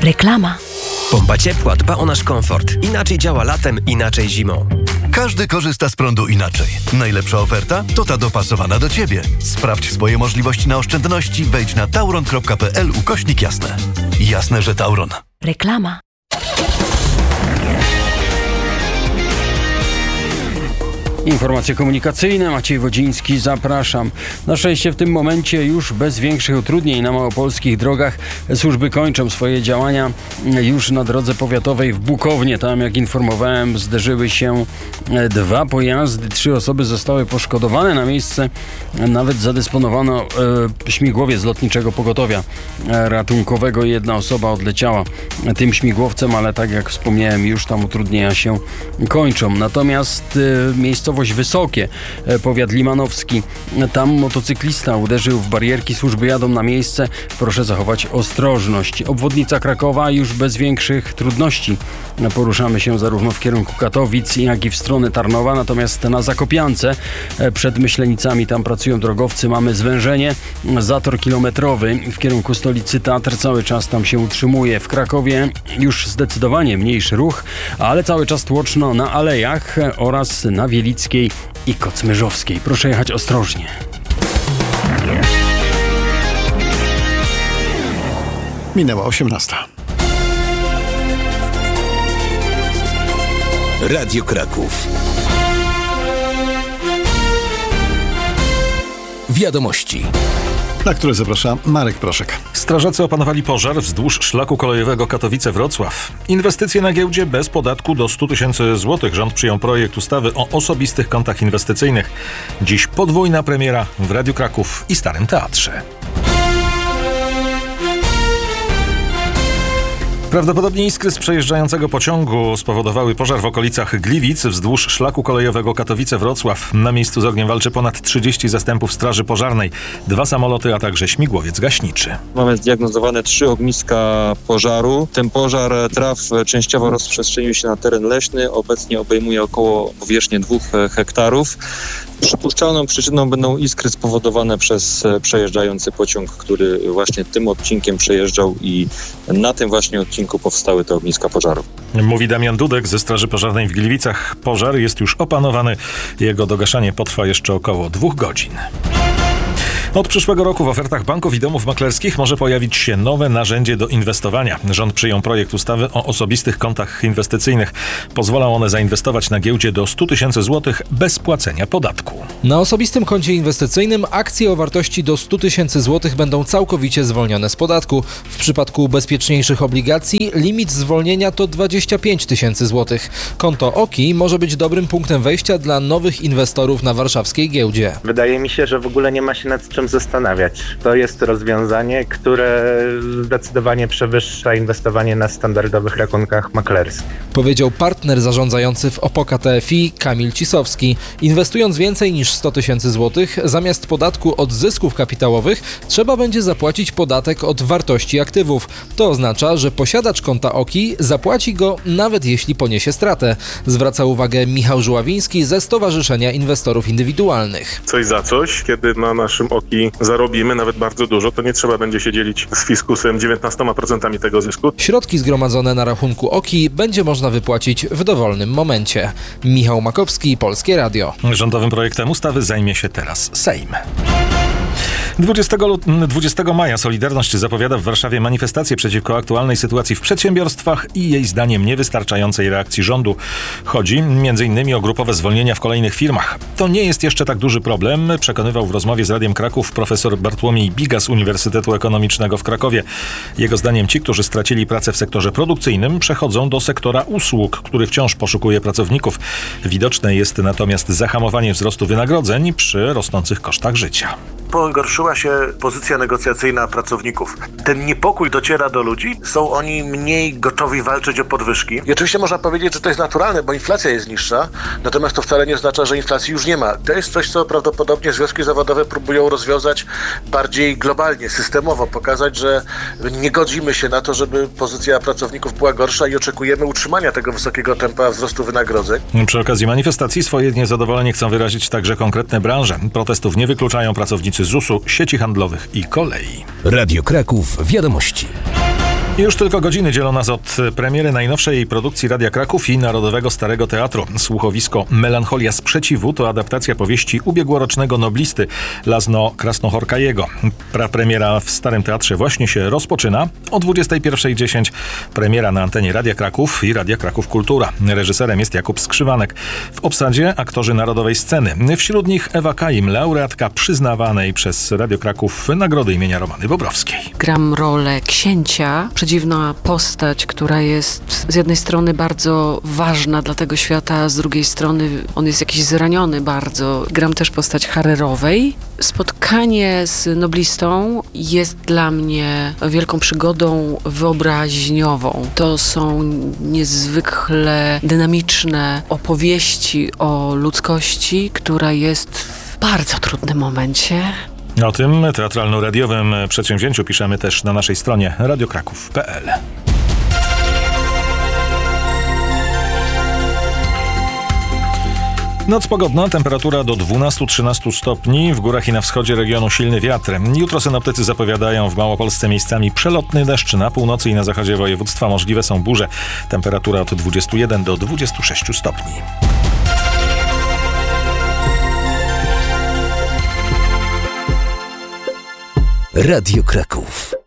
Reklama. Pompa ciepła dba o nasz komfort. Inaczej działa latem, inaczej zimą. Każdy korzysta z prądu inaczej. Najlepsza oferta to ta dopasowana do Ciebie. Sprawdź swoje możliwości na oszczędności. Wejdź na tauron.pl/jasne. Jasne, że Tauron. Reklama. Informacje komunikacyjne, Maciej Wodziński, zapraszam. Na szczęście w tym momencie już bez większych utrudnień na małopolskich drogach służby kończą swoje działania już na drodze powiatowej w Bukownie. Tam, jak informowałem, zderzyły się 2 pojazdy, 3 osoby zostały poszkodowane. Na miejsce nawet zadysponowano śmigłowiec lotniczego pogotowia ratunkowego. 1 osoba odleciała tym śmigłowcem, ale tak jak wspomniałem, już tam utrudnienia się kończą. Natomiast miejscowość Wysokie, powiat limanowski. Tam motocyklista uderzył w barierki, służby jadą na miejsce. Proszę zachować ostrożność. Obwodnica Krakowa już bez większych trudności. Poruszamy się zarówno w kierunku Katowic, jak i w stronę Tarnowa. Natomiast na Zakopiance przed Myślenicami tam pracują drogowcy. Mamy zwężenie. Zator kilometrowy w kierunku stolicy Tatr cały czas tam się utrzymuje. W Krakowie już zdecydowanie mniejszy ruch, ale cały czas tłoczno na Alejach oraz na Wielickiej i Kocmyrzowskiej. Proszę jechać ostrożnie. Minęła 18. Radio Kraków. Wiadomości, Na które zaprasza Marek Proszek. Strażacy opanowali pożar wzdłuż szlaku kolejowego Katowice-Wrocław. Inwestycje na giełdzie bez podatku do 100 000 złotych. Rząd przyjął projekt ustawy o osobistych kontach inwestycyjnych. Dziś podwójna premiera w Radiu Kraków i Starym Teatrze. Prawdopodobnie iskry z przejeżdżającego pociągu spowodowały pożar w okolicach Gliwic wzdłuż szlaku kolejowego Katowice-Wrocław. Na miejscu z ogniem walczy ponad 30 zastępów straży pożarnej, 2 samoloty, a także śmigłowiec gaśniczy. Mamy zdiagnozowane 3 ogniska pożaru. Ten pożar traw częściowo rozprzestrzenił się na teren leśny. Obecnie obejmuje około powierzchnię 2 hektarów. Przypuszczalną przyczyną będą iskry spowodowane przez przejeżdżający pociąg, który właśnie tym odcinkiem przejeżdżał i na tym właśnie odcinku powstały te ogniska pożaru. Mówi Damian Dudek ze Straży Pożarnej w Gliwicach. Pożar jest już opanowany. Jego dogaszanie potrwa jeszcze około 2 godzin. Od przyszłego roku w ofertach banków i domów maklerskich może pojawić się nowe narzędzie do inwestowania. Rząd przyjął projekt ustawy o osobistych kontach inwestycyjnych. Pozwolą one zainwestować na giełdzie do 100 000 złotych bez płacenia podatku. Na osobistym koncie inwestycyjnym akcje o wartości do 100 000 złotych będą całkowicie zwolnione z podatku. W przypadku bezpieczniejszych obligacji limit zwolnienia to 25 000 złotych. Konto OKI może być dobrym punktem wejścia dla nowych inwestorów na warszawskiej giełdzie. Wydaje mi się, że w ogóle nie ma się nad czym zastanawiać. To jest rozwiązanie, które zdecydowanie przewyższa inwestowanie na standardowych rachunkach maklerskich. Powiedział partner zarządzający w Opoka TFI Kamil Cisowski. Inwestując więcej niż 100 000 złotych, zamiast podatku od zysków kapitałowych trzeba będzie zapłacić podatek od wartości aktywów. To oznacza, że posiadacz konta OKI zapłaci go nawet jeśli poniesie stratę. Zwraca uwagę Michał Żuławiński ze Stowarzyszenia Inwestorów Indywidualnych. Coś za coś, kiedy na naszym OKI zarobimy nawet bardzo dużo, to nie trzeba będzie się dzielić z fiskusem 19% tego zysku. Środki zgromadzone na rachunku OKI będzie można wypłacić w dowolnym momencie. Michał Makowski, Polskie Radio. Rządowym projektem ustawy zajmie się teraz Sejm. 20 maja Solidarność zapowiada w Warszawie manifestację przeciwko aktualnej sytuacji w przedsiębiorstwach i jej zdaniem niewystarczającej reakcji rządu. Chodzi m.in. o grupowe zwolnienia w kolejnych firmach. To nie jest jeszcze tak duży problem, przekonywał w rozmowie z Radiem Kraków profesor Bartłomiej Biga z Uniwersytetu Ekonomicznego w Krakowie. Jego zdaniem ci, którzy stracili pracę w sektorze produkcyjnym, przechodzą do sektora usług, który wciąż poszukuje pracowników. Widoczne jest natomiast zahamowanie wzrostu wynagrodzeń przy rosnących kosztach życia. Pogorszyła się pozycja negocjacyjna pracowników. Ten niepokój dociera do ludzi, są oni mniej gotowi walczyć o podwyżki. I oczywiście można powiedzieć, że to jest naturalne, bo inflacja jest niższa, natomiast to wcale nie oznacza, że inflacji już nie ma. To jest coś, co prawdopodobnie związki zawodowe próbują rozwiązać bardziej globalnie, systemowo, pokazać, że nie godzimy się na to, żeby pozycja pracowników była gorsza i oczekujemy utrzymania tego wysokiego tempa wzrostu wynagrodzeń. Przy okazji manifestacji swoje niezadowolenie chcą wyrazić także konkretne branże. Protestów nie wykluczają pracownicy ZUS-u, sieci handlowych i kolei. Radio Kraków. Wiadomości. Już tylko godziny dzielą nas od premiery najnowszej produkcji Radia Kraków i Narodowego Starego Teatru. Słuchowisko Melancholia Sprzeciwu to adaptacja powieści ubiegłorocznego noblisty Laszlo Krasnohorkajego. Prapremiera w Starym Teatrze właśnie się rozpoczyna. O 21:10 premiera na antenie Radia Kraków i Radia Kraków Kultura. Reżyserem jest Jakub Skrzywanek. W obsadzie aktorzy Narodowej Sceny. Wśród nich Ewa Kaim, laureatka przyznawanej przez Radio Kraków Nagrody imienia Romany Bobrowskiej. Gram rolę księcia, przedziwna postać, która jest z jednej strony bardzo ważna dla tego świata, a z drugiej strony on jest jakiś zraniony bardzo. Gram też postać Harerowej. Spotkanie z noblistą jest dla mnie wielką przygodą wyobraźniową. To są niezwykle dynamiczne opowieści o ludzkości, która jest w bardzo trudnym momencie. O tym teatralno-radiowym przedsięwzięciu piszemy też na naszej stronie radiokraków.pl. Noc pogodna, temperatura do 12-13 stopni, w górach i na wschodzie regionu silny wiatr. Jutro synoptycy zapowiadają w Małopolsce miejscami przelotny deszcz, na północy i na zachodzie województwa możliwe są burze. Temperatura od 21 do 26 stopni. Radio Kraków.